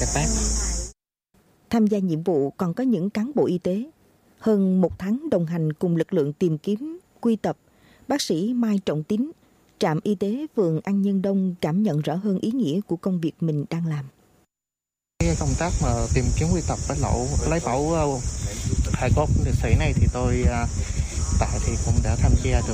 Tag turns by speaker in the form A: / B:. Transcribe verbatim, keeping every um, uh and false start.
A: Tham gia nhiệm vụ còn có những cán bộ y tế. Hơn một tháng đồng hành cùng lực lượng tìm kiếm, quy tập, bác sĩ Mai Trọng Tín, trạm y tế phường An Nhân Đông cảm nhận rõ hơn ý nghĩa của công việc mình đang làm.
B: Cái công tác mà tìm kiếm, quy tập với lậu lấy mẫu hài cốt liệt sĩ này thì tôi tại thì cũng đã tham gia được